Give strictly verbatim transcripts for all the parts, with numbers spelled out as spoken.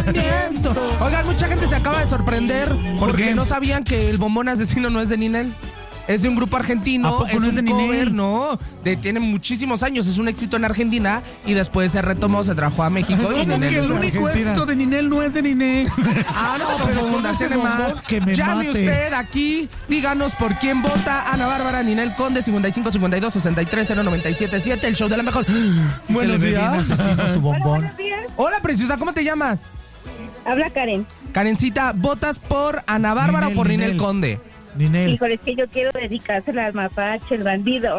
miento. Oigan, mucha gente se acaba de sorprender ¿Por porque qué? no sabían que el bombón asesino no es de Ninel. Es de un grupo argentino. ¿A poco es no es un de cover, Ninel? no. De, tiene muchísimos años. Es un éxito en Argentina y después se retomó, se trajo a México. y ¿Cómo Ninel que el es de único Argentina. éxito de Ninel no es de Ninel? Ah, no, pero con una ese tiene bombón más. que me Llame mate. usted aquí, díganos por quién vota. Ana Bárbara, Ninel Conde, cincuenta y cinco, cincuenta y dos, sesenta y tres, cero noventa y siete, siete, el show de la mejor. Buenos Se le ve bien días. asesino su Hola, bombón. buenos días. Hola, preciosa, ¿cómo te llamas? Habla Karen. Karencita, ¿votas por Ana Bárbara Ninel, o por Ninel, Ninel. Conde? Ninel. Híjole, es que yo quiero dedicársela al mapache, el bandido.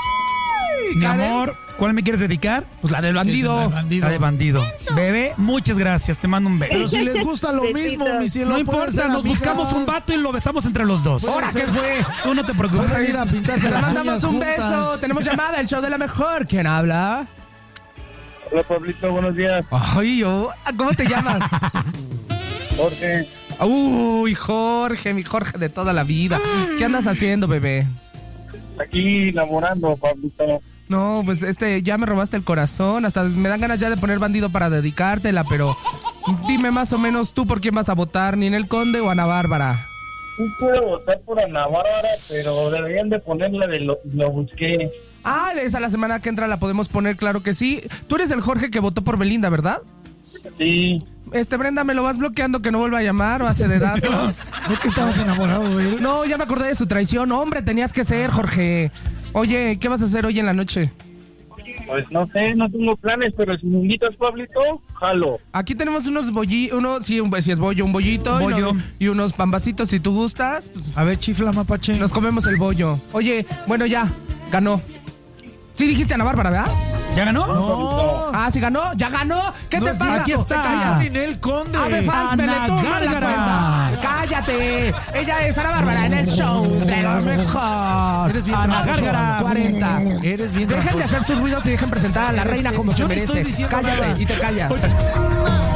Mi Karen. amor, ¿cuál me quieres dedicar? Pues la del bandido. El bandido. La de bandido. Bebé, muchas gracias, te mando un Pero beso. si les gusta lo mismo, mi cielo. No pueden importa, ser nos amigas. buscamos un vato y lo besamos entre los dos. ¿Ahora qué fue? Tú no te preocupes. Van a ir a pintarse Le las mandamos uñas un juntas. beso. Tenemos llamada, el show de la mejor. ¿Quién habla? Hola Pablito, buenos días. Ay, yo. ¿Cómo te llamas? Jorge, Uy, Jorge, mi Jorge de toda la vida. ¿Qué andas haciendo, bebé? aquí enamorando, Pablito. No, pues este, ya me robaste el corazón. Hasta me dan ganas ya de poner bandido para dedicártela, pero dime más o menos tú por quién vas a votar, ¿Ninel Conde o Ana Bárbara? Sí quiero votar por Ana Bárbara, pero deberían de ponerla de lo, lo busqué. Ah, esa la semana que entra la podemos poner, claro que sí. Tú eres el Jorge que votó por Belinda, ¿verdad? Sí, Este, Brenda, ¿me lo vas bloqueando que no vuelva a llamar o hace de datos? ¿No que estabas enamorado de él? No, ya me acordé de su traición. Hombre, tenías que ser, Jorge. Oye, ¿qué vas a hacer hoy en la noche? pues no sé, no tengo planes, pero si me invitas, Pablito, jalo. Aquí tenemos unos bollitos, uno, sí, un, si es bollo, un bollito. Y, Bollo. no- y unos pambacitos, si tú gustas. Pues, A ver, chifla, mapache. nos comemos el bollo. Oye, bueno, ya, ganó. Sí dijiste Ana Bárbara, ¿verdad? ¿Ya ganó? No. Ah, sí ganó, ya ganó. ¿Qué No te es pasa? aquí está. Te callas. Ninel Conde. Ave fans, me le Ana toman la Gárgara. cuenta. Cállate. Ella es Ana Bárbara en el show de la mejor. Eres bien Ana tramposo. Gárgara cuarenta. Eres bien Dejen de tramposo. hacer sus ruidos y dejen presentar a la reina como se Yo le merece. estoy diciendo Cállate nada. y te callas.